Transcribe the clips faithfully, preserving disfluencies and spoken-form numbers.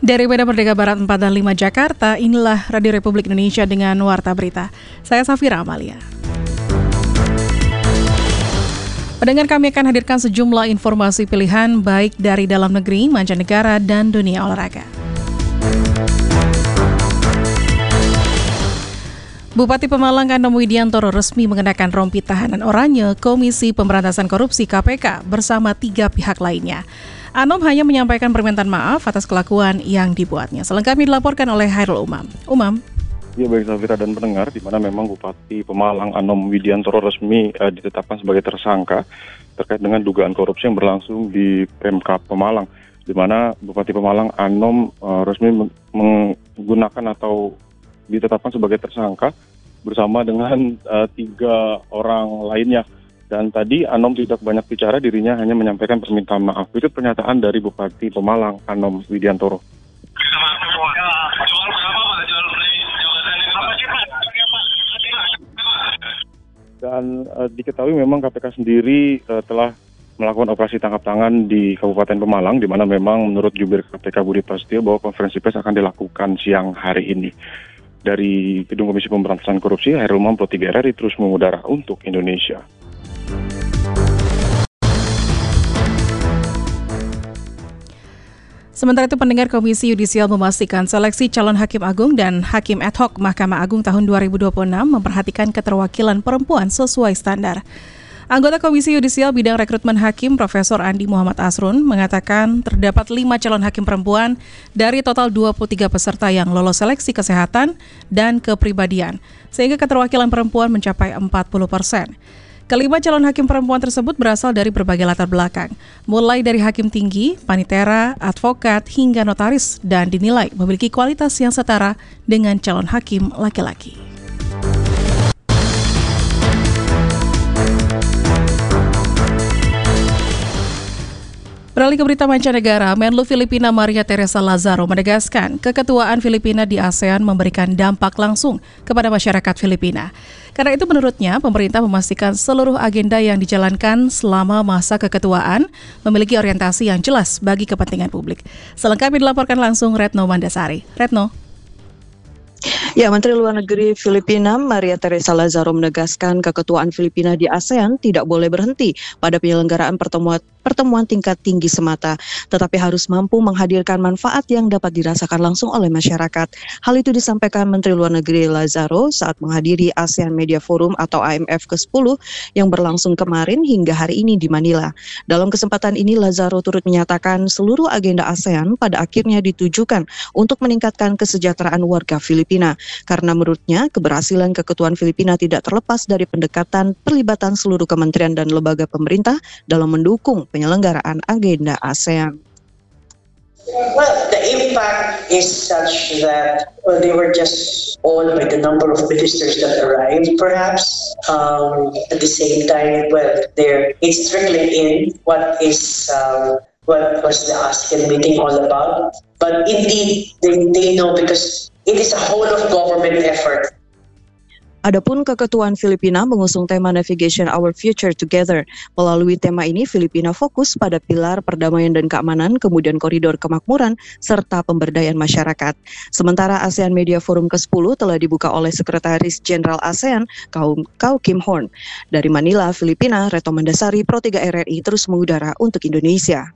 Dari Medan Merdeka Barat empat dan lima Jakarta, inilah Radio Republik Indonesia dengan Warta Berita. Saya Safira Amalia. Pendengar, kami akan hadirkan sejumlah informasi pilihan baik dari dalam negeri, mancanegara, dan dunia olahraga. Bupati Pemalang Anom Widiantoro resmi mengenakan rompi tahanan oranye Komisi Pemberantasan Korupsi K P K bersama tiga pihak lainnya. Anom hanya menyampaikan permintaan maaf atas kelakuan yang dibuatnya. Selengkapnya dilaporkan oleh Hairul Umam. Umam. Ya, baik Safira dan pendengar, di mana memang Bupati Pemalang Anom Widiantoro resmi eh, ditetapkan sebagai tersangka terkait dengan dugaan korupsi yang berlangsung di Pemkab Pemalang, di mana Bupati Pemalang Anom eh, resmi menggunakan atau ditetapkan sebagai tersangka bersama dengan eh, tiga orang lainnya. Dan tadi Anom tidak banyak bicara, dirinya hanya menyampaikan permintaan maaf. Itu pernyataan dari Bupati Pemalang Anom Widiantoro. Dan uh, diketahui memang K P K sendiri uh, telah melakukan operasi tangkap tangan di Kabupaten Pemalang, di mana memang menurut Jubir K P K Budi Prasetyo bahwa konferensi pers akan dilakukan siang hari ini. Dari Gedung Komisi Pemberantasan Korupsi, Hairul Umam Pro tiga R R I terus mengudara untuk Indonesia. Sementara itu, pendengar, Komisi Yudisial memastikan seleksi calon Hakim Agung dan Hakim Ad Hoc Mahkamah Agung tahun dua ribu dua puluh enam memperhatikan keterwakilan perempuan sesuai standar. Anggota Komisi Yudisial Bidang Rekrutmen Hakim Profesor Andi Muhammad Asrun mengatakan terdapat lima calon hakim perempuan dari total dua puluh tiga peserta yang lolos seleksi kesehatan dan kepribadian, sehingga keterwakilan perempuan mencapai empat puluh persen. Kelima calon hakim perempuan tersebut berasal dari berbagai latar belakang, mulai dari hakim tinggi, panitera, advokat, hingga notaris, dan dinilai memiliki kualitas yang setara dengan calon hakim laki-laki. Beralih ke berita mancanegara, Menlu Filipina Maria Teresa Lazaro menegaskan keketuaan Filipina di ASEAN memberikan dampak langsung kepada masyarakat Filipina. Karena itu menurutnya, pemerintah memastikan seluruh agenda yang dijalankan selama masa keketuaan memiliki orientasi yang jelas bagi kepentingan publik. Selengkapnya dilaporkan langsung Retno Mandasari. Retno. Ya, Menteri Luar Negeri Filipina Maria Teresa Lazaro menegaskan keketuaan Filipina di ASEAN tidak boleh berhenti pada penyelenggaraan pertemuan pertemuan tingkat tinggi semata, tetapi harus mampu menghadirkan manfaat yang dapat dirasakan langsung oleh masyarakat. Hal itu disampaikan Menteri Luar Negeri Lazaro saat menghadiri ASEAN Media Forum atau A M F ke sepuluh yang berlangsung kemarin hingga hari ini di Manila. Dalam kesempatan ini, Lazaro turut menyatakan seluruh agenda ASEAN pada akhirnya ditujukan untuk meningkatkan kesejahteraan warga Filipina. Karena menurutnya, keberhasilan keketuaan Filipina tidak terlepas dari pendekatan perlibatan seluruh kementerian dan lembaga pemerintah dalam mendukung penyelenggaraan agenda ASEAN. Well, the impact is such that well, they were just awed by the number of ministers that arrived, perhaps. Um, at the same time, well, they're it's trickling in what is um, what was the ASEAN meeting all about. But indeed, they, they know because it is a whole of government effort. Adapun keketuaan Filipina mengusung tema Navigation Our Future Together. Melalui tema ini, Filipina fokus pada pilar perdamaian dan keamanan, kemudian koridor kemakmuran, serta pemberdayaan masyarakat. Sementara ASEAN Media Forum ke sepuluh telah dibuka oleh Sekretaris Jenderal ASEAN, Kau, Kau Kim Horn. Dari Manila, Filipina, Retno Mandasari, Pro tiga R R I terus mengudara untuk Indonesia.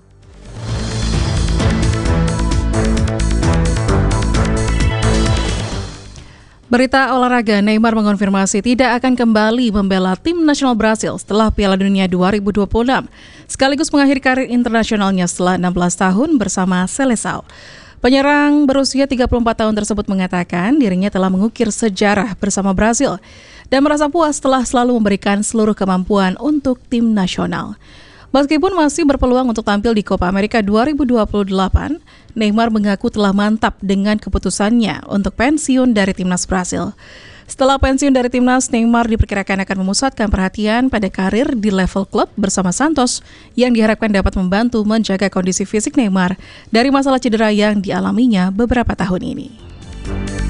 Berita olahraga, Neymar mengonfirmasi tidak akan kembali membela tim nasional Brasil setelah Piala Dunia dua ribu dua puluh enam, sekaligus mengakhiri karir internasionalnya setelah enam belas tahun bersama Seleção. Penyerang berusia tiga puluh empat tahun tersebut mengatakan dirinya telah mengukir sejarah bersama Brasil dan merasa puas setelah selalu memberikan seluruh kemampuan untuk tim nasional. Meskipun masih berpeluang untuk tampil di Copa America dua ribu dua puluh delapan, Neymar mengaku telah mantap dengan keputusannya untuk pensiun dari timnas Brasil. Setelah pensiun dari timnas, Neymar diperkirakan akan memusatkan perhatian pada karir di level klub bersama Santos yang diharapkan dapat membantu menjaga kondisi fisik Neymar dari masalah cedera yang dialaminya beberapa tahun ini.